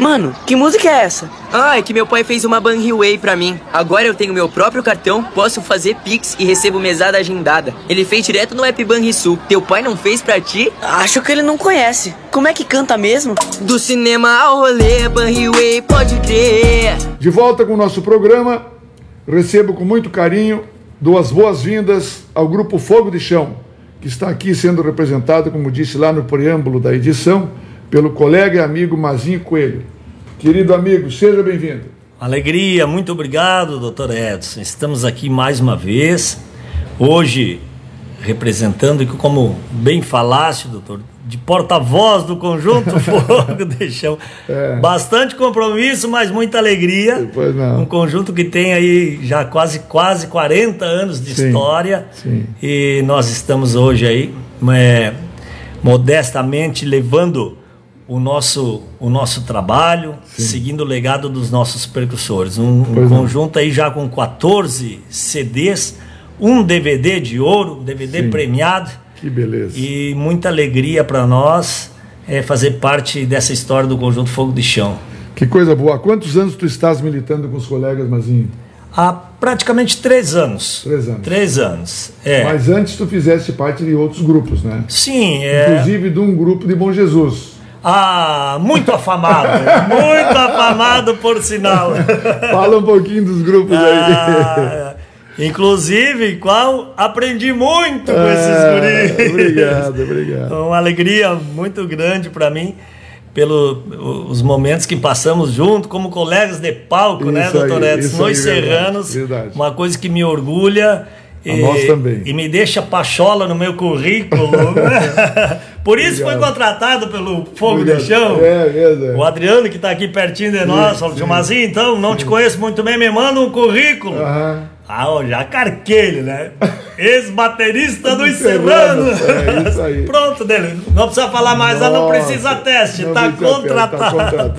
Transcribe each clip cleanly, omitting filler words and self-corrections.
Mano, que música é essa? Ah, é que meu pai fez uma Banriway pra mim. Agora eu tenho meu próprio cartão, posso fazer Pix e recebo mesada agendada. Ele fez direto no app Banrisul. Teu pai não fez pra ti? Acho que ele não conhece. Como é que canta mesmo? Do cinema ao rolê, Banriway, pode crer. De volta com o nosso programa, recebo com muito carinho, dou as boas-vindas ao Grupo Fogo de Chão, que está aqui sendo representado, como disse lá no preâmbulo da edição, pelo colega e amigo Mazinho Coelho. Querido amigo, seja bem-vindo. Alegria, muito obrigado, doutor Edson. Estamos aqui mais uma vez, hoje representando, como bem falaste, doutor, de porta-voz do Conjunto Fogo de Chão. Bastante compromisso, mas muita alegria. Pois não. Um conjunto que tem aí já quase 40 anos de história. Sim. E nós estamos hoje aí, modestamente, levando o nosso trabalho, seguindo o legado dos nossos percussores. Um conjunto aí já com 14 CDs, um DVD de ouro, DVD premiado. Que beleza. E muita alegria para nós fazer parte dessa história do Conjunto Fogo de Chão. Que coisa boa. Há quantos anos tu estás militando com os colegas, Mazinho? Há praticamente 3 anos. 3 anos. 3 anos. Mas antes tu fizeste parte de outros grupos, né? Sim. Inclusive de um grupo de Bom Jesus. Ah, muito afamado. Muito afamado, por sinal. Fala um pouquinho dos grupos aí. Inclusive, aprendi muito com esses guris. Obrigado. Uma alegria muito grande para mim, pelos momentos que passamos junto, como colegas de palco, né, doutor Edson? Nós serranos, verdade. Uma coisa que me orgulha. Nós também. E me deixa pachola no meu currículo. Por isso foi contratado pelo Fogo de Chão. Mesmo. O Adriano, que está aqui pertinho de nós, falou: Tio Mazinho, então, não te conheço muito bem, me manda um currículo. Já carquei, né? Ex-baterista do Serrano. É isso aí. Pronto, dele. Não precisa falar mais, não precisa teste. Está contratado.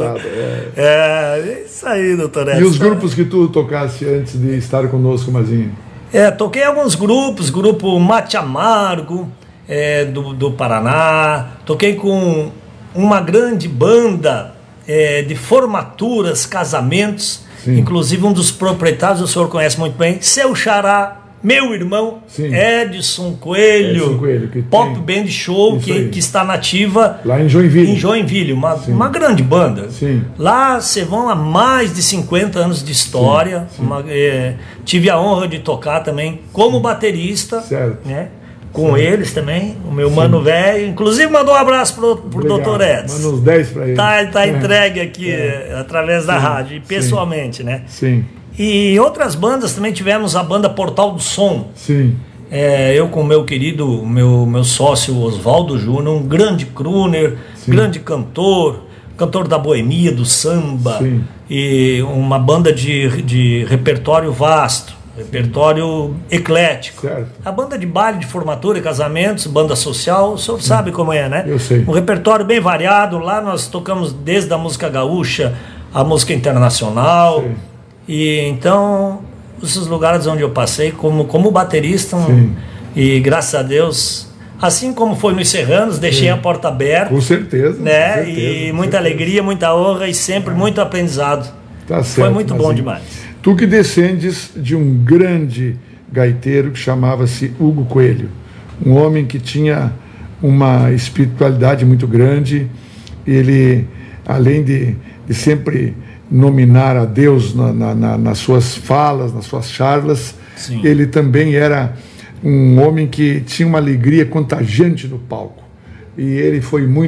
É isso aí, doutor Edson. E os grupos que tu tocaste antes de estar conosco, Mazinho? Toquei alguns grupos, grupo Mate Amargo, do Paraná. Toquei com uma grande banda de formaturas, casamentos. Sim. Inclusive um dos proprietários, o senhor conhece muito bem, seu xará, meu irmão, Edson Coelho, Pop Band Show, que está nativa lá em Joinville. Em Joinville, uma grande banda. Sim. Lá você vão há mais de 50 anos de história. Tive a honra de tocar também como baterista, né? Com eles também, o meu mano velho. Inclusive mandou um abraço pro doutor Edson. Manda uns 10 para ele. Tá entregue aqui através da rádio, e pessoalmente, né? Sim. E outras bandas também tivemos, a banda Portal do Som. Sim. Eu com o meu querido, meu sócio Oswaldo Júnior, um grande crooner, grande cantor da boemia, do samba. Sim. E uma banda de repertório vasto. Repertório eclético. Certo. A banda de baile, de formatura e casamentos, banda social, o senhor sabe como é, né? Eu sei. Um repertório bem variado. Lá nós tocamos desde a música gaúcha, a música internacional. Sim. E então, esses lugares onde eu passei como baterista, e graças a Deus, assim como foi nos Serranos, deixei a porta aberta. Com certeza. Né? Com certeza, e muita alegria, muita honra e sempre muito aprendizado. Tá certo, foi muito bom demais. Tu que descendes de um grande gaiteiro que chamava-se Hugo Coelho, um homem que tinha uma espiritualidade muito grande. Ele, além de sempre nominar a Deus nas suas falas, nas suas charlas, ele também era um homem que tinha uma alegria contagiante no palco. E ele foi muito